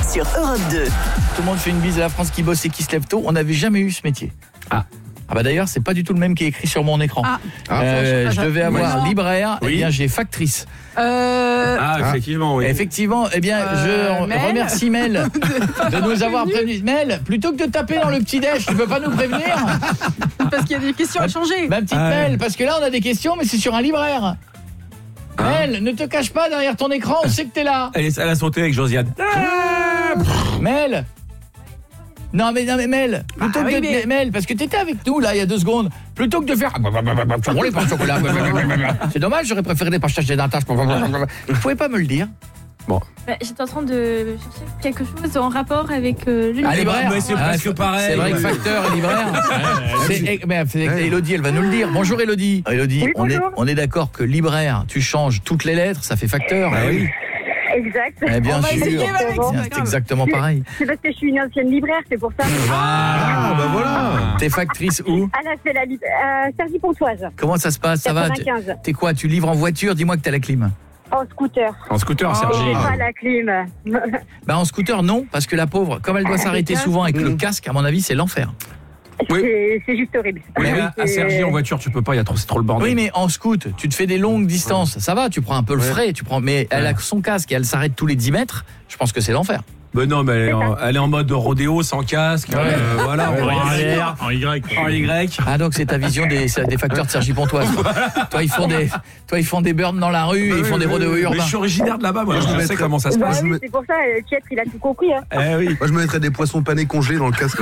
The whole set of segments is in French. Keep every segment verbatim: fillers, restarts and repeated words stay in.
sur Europe deux. Tout le monde fait une bise à la France qui bosse et qui se lève tôt. On n'avait jamais eu ce métier. Ah. Ah bah d'ailleurs, c'est pas du tout le même qui est écrit sur mon écran. Ah. Euh, je devais avoir Non. libraire, Oui. eh bien j'ai factrice. Euh... Ah, effectivement, oui. Effectivement, eh bien Euh, je Mel remercie Mel de nous avoir prévenu. Mel, plutôt que de taper dans le petit déj, tu peux pas nous prévenir? Parce qu'il y a des questions à changer. Ma petite Ah, Mel, ouais. parce que là on a des questions, mais c'est sur un libraire. Hein? Mel, ne te cache pas derrière ton écran, on sait que t'es là. Elle, est- elle a sauté avec Josiane. Mel. Non mais, non mais Mel, plutôt Ah que oui, de, mais- Mel, parce que t'étais avec nous là il y a deux secondes, plutôt que de faire on les pains au chocolat, c'est dommage, j'aurais préféré des partages d'un tâche. Vous pouvez pas me le dire? Bah, j'étais en train de chercher quelque chose en rapport avec euh, le Ah, livre. libraire. mais c'est Ah, presque pareil. C'est vrai que facteur et libraire. C'est- mais c'est- Élodie, elle va nous le dire. Bonjour Élodie. Élodie, Oui, on est, bonjour. on est d'accord que libraire, tu changes toutes les lettres, ça fait facteur. Ah oui. Exact. Eh bien On va sûr. essayer, Mel, c'est pas C'est grave. exactement pareil. C'est parce que je suis une ancienne libraire, c'est pour ça. Ah, bah voilà. T'es factrice où? À la fait la lib- euh, Cergy-Pontoise, Comment ça se passe? Ça va? T'es quatre-vingt-quinze. t'es quoi? Tu livres en voiture? Dis-moi que t'as la clim. En scooter. En scooter, Sergi. J'ai pas la clim. Bah en scooter non, parce que la pauvre, comme elle doit s'arrêter souvent avec le casque, à mon avis c'est l'enfer. Oui. C'est- C'est juste horrible. Oui, mais à, à C'est- Sergi en voiture, tu peux pas, il y a trop, c'est trop le bordel. Oui mais en scoot, tu te fais des longues distances, ça va, tu prends un peu le frais, tu prends, mais elle a son casque et elle s'arrête tous les dix mètres, je pense que c'est l'enfer. Ben non, mais elle est, en, elle est en mode rodéo, sans casque. Ouais. euh, voilà, Ouais, on ouais, va en ouais. l'air, En Y. en Y. Ah donc c'est ta vision des, des facteurs de Cergy-Pontoise. Toi ils font des, toi ils font des burns dans la rue, et ils font des rodéos Mais urbains. je suis originaire de là-bas, moi, je, je me sais mettrais- comment ça se Bah passe. oui, c'est pour ça, euh, Pietre, il a tout compris. Hein. Eh oui. Moi, je me mettrais des poissons panés congelés dans le casque.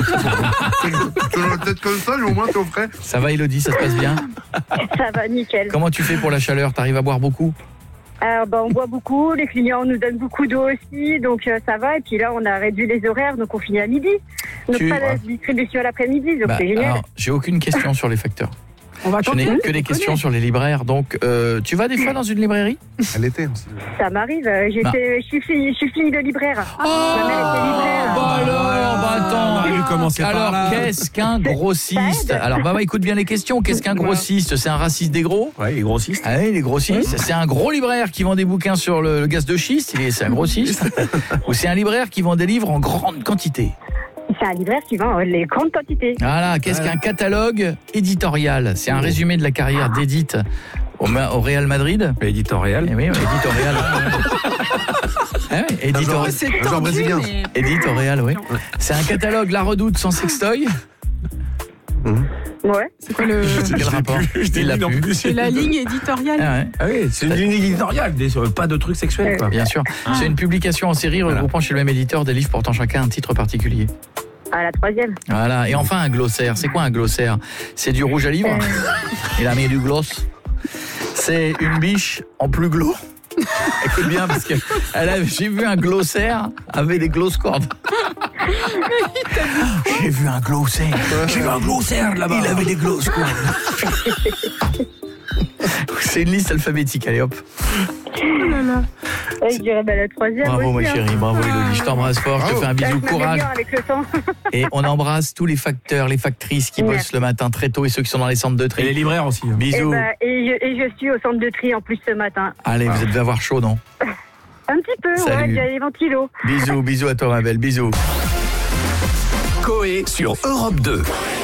Peut-être comme ça, mais au moins, t'es au frais. Ça va Élodie, ça se passe bien? Ça va, nickel. Comment tu fais pour la chaleur? T'arrives à boire beaucoup? Alors, bah, on boit beaucoup, les clients nous donnent beaucoup d'eau aussi, donc euh, ça va. Et puis là, on a réduit les horaires, donc on finit à midi. Donc Tu- pas de distribution à l'après-midi, donc Bah, c'est génial. alors, j'ai aucune question sur les facteurs. On va Je n'ai tenter. que des questions sur les libraires. Donc, euh, tu vas des fois dans une librairie? À l'été aussi. Ça m'arrive, euh, j'étais, Bah. je suis fille, je suis fille de libraire. Ma mère était libraire. bah alors, bah attends. On aurait dû commencer par Alors, là. qu'est-ce qu'un grossiste? Ça aide. Alors, bah, bah, écoute bien les questions. Qu'est-ce qu'un grossiste? C'est un raciste des gros? Ouais, les grossistes. Ah oui, les grossistes. C'est un gros libraire qui vend des bouquins sur le, le gaz de schiste, il est- c'est un grossiste. Ou c'est un libraire qui vend des livres en grande quantité? C'est un libraire qui vend euh, les grandes quantités. Voilà, qu'est-ce qu'un catalogue éditorial? C'est un résumé de la carrière d'Edith au, Ma- au Real Madrid. Éditorial. Eh oui, éditorial. Ah oui, éditorial. C'est Un genre tendu, brésilien. mais... Éditorial, oui. C'est un catalogue La Redoute sans sextoy. Ouais. C'est quoi le... Quel rapport? Il l'a plus. C'est la ligne éditoriale. Ah ouais, Ah oui, c'est une ligne éditoriale, des- pas de trucs sexuels, quoi. bien sûr. C'est une publication en série regroupant chez le même éditeur des livres portant chacun un titre particulier. À la troisième. Voilà. Et enfin, un glossaire. C'est quoi un glossaire? C'est du rouge à livre. Il a mis du gloss. C'est une biche en plus glos. Écoute bien, parce que elle a- j'ai vu un glossaire avec des gloss cordes. J'ai vu un glossaire. J'ai vu un glossaire là-bas. Il avait des gloss cordes. C'est une liste alphabétique, allez hop. Ouais, je dirais bah, la troisième. Bravo aussi, ma hein. chérie, bravo Élodie, je t'embrasse fort, je te fais un Ça bisou, se courage. m'améliore avec le temps. Et on embrasse tous les facteurs, les factrices qui Merci. bossent le matin très tôt et ceux qui sont dans les centres de Et les tri. libraires aussi. hein. Et, Bisous. bah, et, je, et je suis au centre de tri en plus ce matin. Allez, vous devez avoir chaud, non? Un petit peu, Salut. ouais, il y a les ventilos. Bisous, bisous à toi ma belle, bisous. Coé sur Europe deux.